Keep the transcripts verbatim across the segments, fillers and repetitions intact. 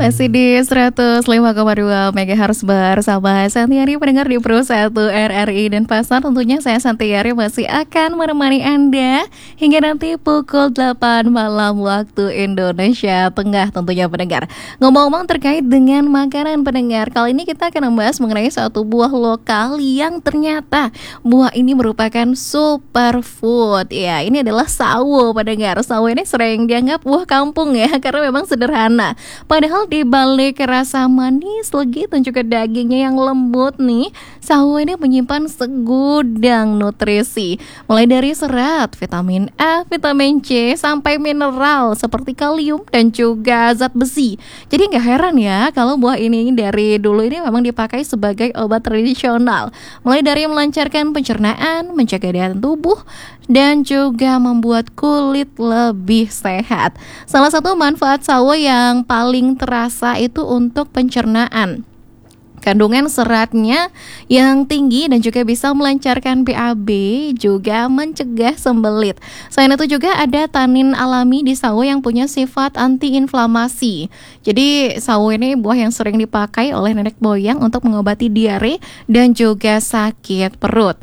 Masih di seratus lima koma dua MHz bersama Santiari pendengar di Pro satu R R I dan Pasar. Tentunya saya Santiari masih akan menemani Anda hingga nanti pukul delapan malam waktu Indonesia Tengah tentunya pendengar. Ngomong-ngomong terkait dengan makanan pendengar, kali ini kita akan membahas mengenai satu buah lokal yang ternyata buah ini merupakan superfood. Ya, ini adalah sawo pendengar. Sawo ini sering dianggap buah kampung ya, karena memang sederhana. Padahal di balik rasa manis, legit dan juga dagingnya yang lembut nih, sawo ini menyimpan segudang nutrisi. Mulai dari serat, vitamin A, vitamin C, sampai mineral seperti kalium dan juga zat besi. Jadi nggak heran ya kalau buah ini dari dulu ini memang dipakai sebagai obat tradisional. Mulai dari melancarkan pencernaan, menjaga daya tubuh, dan juga membuat kulit lebih sehat. Salah satu manfaat sawo yang paling terasa itu untuk pencernaan. Kandungan seratnya yang tinggi dan juga bisa melancarkan B A B, juga mencegah sembelit. Selain itu juga ada tanin alami di sawo yang punya sifat antiinflamasi. Jadi sawo ini buah yang sering dipakai oleh nenek moyang untuk mengobati diare dan juga sakit perut.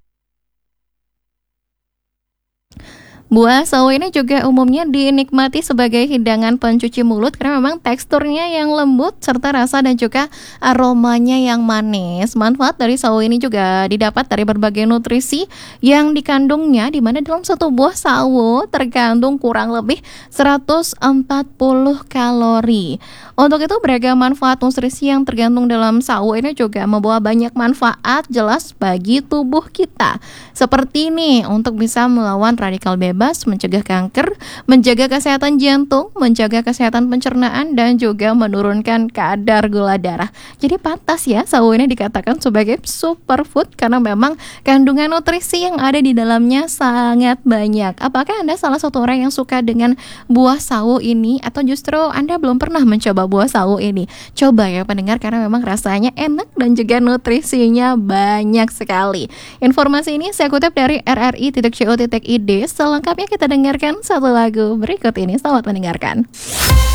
Buah sawo ini juga umumnya dinikmati sebagai hidangan pencuci mulut karena memang teksturnya yang lembut serta rasa dan juga aromanya yang manis. Manfaat dari sawo ini juga didapat dari berbagai nutrisi yang dikandungnya, di mana dalam satu buah sawo terkandung kurang lebih seratus empat puluh kalori. Untuk itu beragam manfaat nutrisi yang tergantung dalam sawo ini juga membawa banyak manfaat jelas bagi tubuh kita. Seperti ini untuk bisa melawan radikal bebas, mencegah kanker, menjaga kesehatan jantung, menjaga kesehatan pencernaan, dan juga menurunkan kadar gula darah. Jadi pantas ya sawo ini dikatakan sebagai superfood karena memang kandungan nutrisi yang ada di dalamnya sangat banyak. Apakah Anda salah satu orang yang suka dengan buah sawo ini, atau justru Anda belum pernah mencoba buah sawo ini? Coba ya pendengar, karena memang rasanya enak dan juga nutrisinya banyak sekali. Informasi ini saya kutip dari r r i titik co titik i d. Selengkapnya kita dengarkan satu lagu berikut ini. Selamat mendengarkan.